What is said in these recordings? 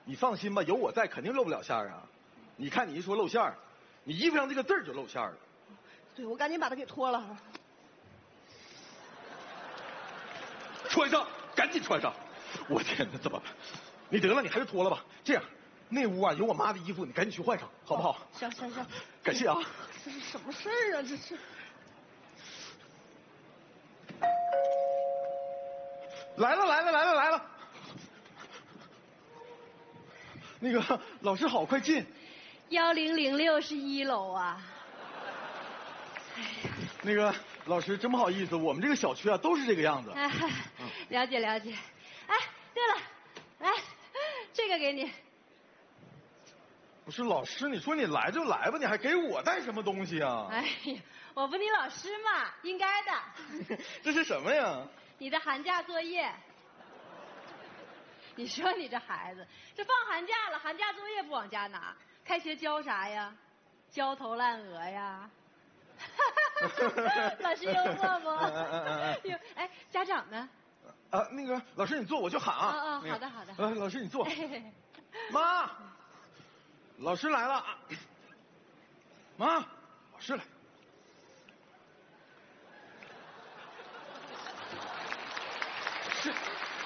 你放心吧，有我在，肯定露不了馅儿啊。你看你一说露馅儿，你衣服上这个字儿就露馅儿了。 对，我赶紧把它给脱了。 穿上，赶紧穿上！我天哪，怎么办？你得了，你还是脱了吧。这样，那屋啊有我妈的衣服，你赶紧去换上，好不好？ 行行行， 感谢啊。 这是什么事儿啊？这是。 来了！那个老师好，快进。 1006是1楼啊。 那个老师真不好意思，我们这个小区啊都是这个样子。 哎，了解。哎，对了，来，这个给你。 不是老师，你说你来就来吧，你还给我带什么东西啊？ 哎呀，我不你老师嘛，应该的。 这是什么呀？ 你的寒假作业。你说你这孩子，这放寒假了，寒假作业不往家拿，开学交啥呀？焦头烂额呀。老师幽默不？哎，家长呢？ 那个老师你坐，我去喊啊。 好的。 老师你坐。妈，老师来了。妈，老师来。是，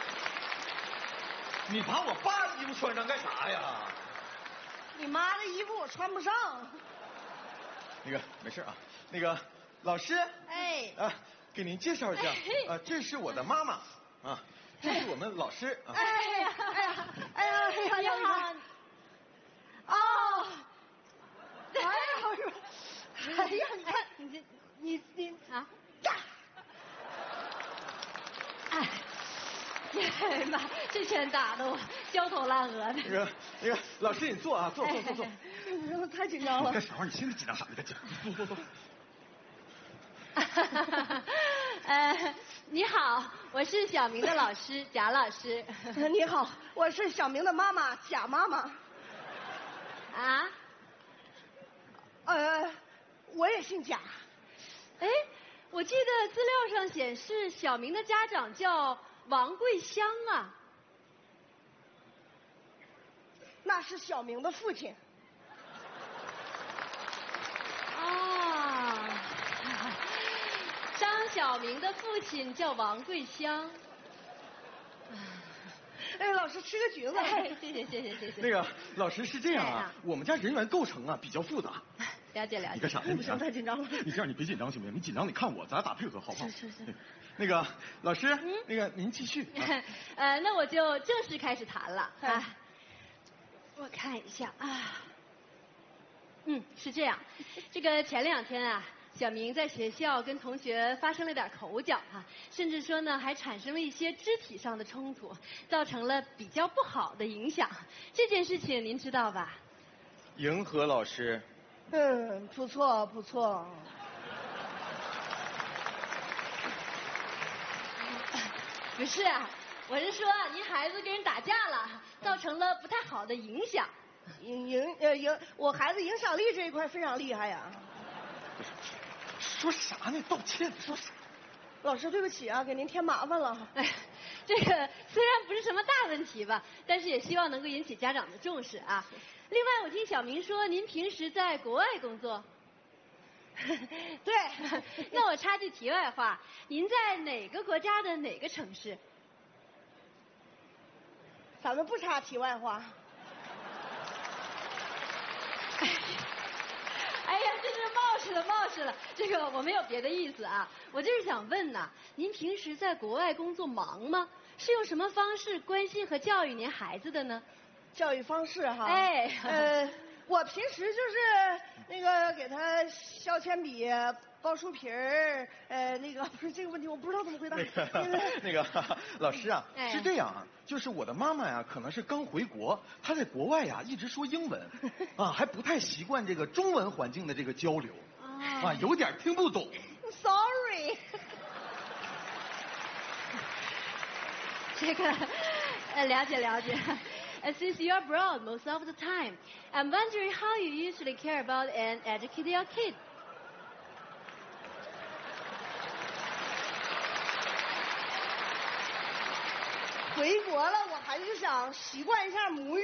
你把我爸的衣服穿上干啥呀？ 你妈的衣服我穿不上。 那个没事啊。那个老师， 哎， 给您介绍一下，这是我的妈妈啊，这是我们老师啊。 哎呀，你好。哦， 哎呀，你看你啊呀！哎妈，这拳打得我焦头烂额的。 那个老师你坐啊，坐。 我太紧张了。 你干啥玩意儿？你心里紧张啥？你赶紧坐。 你好，我是小明的老师贾老师。 你好，我是小明的妈妈贾妈妈。 啊？ 我也姓贾。 哎，我记得资料上显示小明的家长叫王桂香啊。 那是小明的父亲。 张小明的父亲叫王桂香。 哎，老师吃个橘子。 谢谢。 那个老师是这样啊，我们家人员构成啊比较复杂。 了解。 你干啥呀？ 不行，太紧张了。 你这样你别紧张行不行？你紧张你看我，咱俩打配合好不好？ 是。 那个老师，那个您继续。 那我就正式开始谈了啊。我看一下啊。是这样，这个前2天啊。小明在学校跟同学发生了点口角啊，甚至说呢还产生了一些肢体上的冲突，造成了比较不好的影响。这件事情您知道吧？ 迎合老师。 不错。 不是啊，我是说您孩子跟人打架了，造成了不太好的影响。 我孩子影响力这一块非常厉害呀。 说啥呢？道歉说啥？ 老师对不起啊，给您添麻烦了。 哎，这个虽然不是什么大问题吧，但是也希望能够引起家长的重视啊。另外，我听小明说您平时在国外工作。 对。 那我插句题外话，您在哪个国家的哪个城市？ 咱们不插题外话。 哎呀，这是冒失了。这个我没有别的意思啊，我就是想问呐，您平时在国外工作忙吗？是用什么方式关心和教育您孩子的呢？ 教育方式哈。我平时就是那个给他削铅笔、包书皮儿，不是这个问题，我不知道怎么回答。 那个老师啊，是这样啊，就是我的妈妈呀，可能是刚回国，她在国外呀一直说英文，还不太习惯这个中文环境的这个交流，有点听不懂。 Sorry。 这个了解。Since you're abroad most of the time, I'm wondering how you usually care about and educate your kid. 回国了，我还是想习惯一下母语。